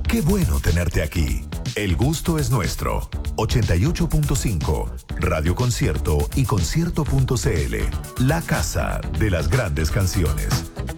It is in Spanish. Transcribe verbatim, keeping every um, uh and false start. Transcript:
Qué bueno tenerte aquí. El gusto es nuestro. ochenta y ocho punto cinco, Radio Concierto y concierto punto c l. La casa de las grandes canciones.